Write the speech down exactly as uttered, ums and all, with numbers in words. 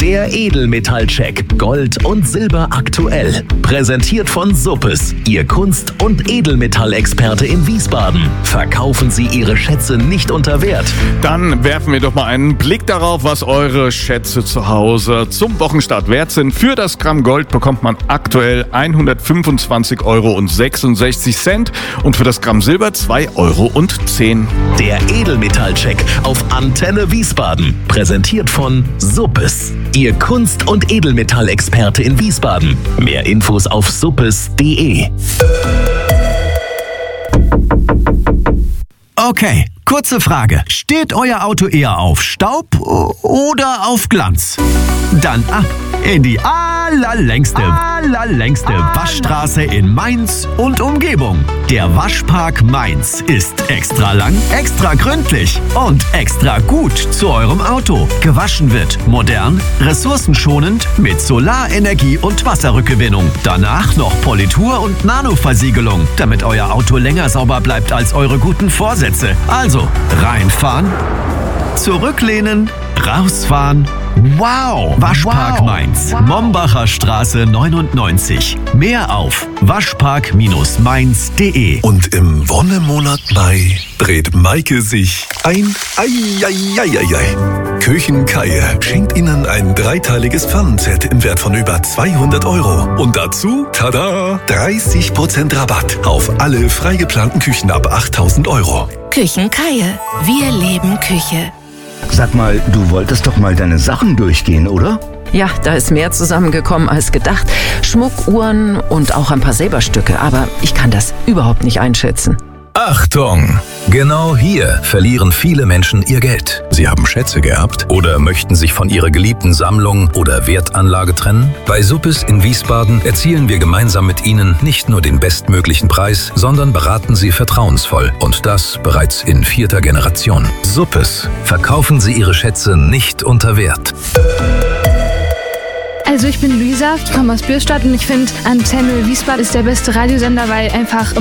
Der Edelmetallcheck Gold und Silber aktuell. Präsentiert von Suppes, Ihr Kunst- und Edelmetallexperte in Wiesbaden. Verkaufen Sie Ihre Schätze nicht unter Wert. Dann werfen wir doch mal einen Blick darauf, was eure Schätze zu Hause zum Wochenstart wert sind. Für das Gramm Gold bekommt man aktuell hundertfünfundzwanzig Euro sechsundsechzig und für das Gramm Silber zwei Euro zehn. Der Edelmetallcheck auf Antenne Wiesbaden. Präsentiert von Suppes, Ihr Kunst- und Edelmetallexperte in Wiesbaden. Mehr Infos auf suppes punkt de. Okay, kurze Frage. Steht euer Auto eher auf Staub oder auf Glanz? Dann ab in die allerlängste, allerlängste Waschstraße in Mainz und Umgebung. Der Waschpark Mainz ist extra lang, extra gründlich und extra gut zu eurem Auto. Gewaschen wird modern, ressourcenschonend mit Solarenergie und Wasserrückgewinnung. Danach noch Politur und Nanoversiegelung, damit euer Auto länger sauber bleibt als eure guten Vorsätze. Also reinfahren, zurücklehnen, rausfahren. Wow! Waschpark wow. Mainz, wow. Mombacher Straße neunundneunzig. Mehr auf waschpark Mainz punkt de. Und im Wonnemonat Mai dreht Maike sich ein Eieieiei. Küchenkeier schenkt Ihnen ein dreiteiliges Pfannenset im Wert von über zweihundert Euro. Und dazu, tada, dreißig Prozent Rabatt auf alle frei geplanten Küchen ab achttausend Euro. Küchenkeier. Wir leben Küche. Sag mal, du wolltest doch mal deine Sachen durchgehen, oder? Ja, da ist mehr zusammengekommen als gedacht. Schmuck, Uhren und auch ein paar Silberstücke. Aber ich kann das überhaupt nicht einschätzen. Achtung! Genau hier verlieren viele Menschen ihr Geld. Sie haben Schätze geerbt oder möchten sich von ihrer geliebten Sammlung oder Wertanlage trennen? Bei Suppes in Wiesbaden erzielen wir gemeinsam mit Ihnen nicht nur den bestmöglichen Preis, sondern beraten Sie vertrauensvoll. Und das bereits in vierter Generation. Suppes. Verkaufen Sie Ihre Schätze nicht unter Wert. Also ich bin Luisa, ich komme aus Bürstadt und ich finde Antenne Wiesbaden ist der beste Radiosender, weil einfach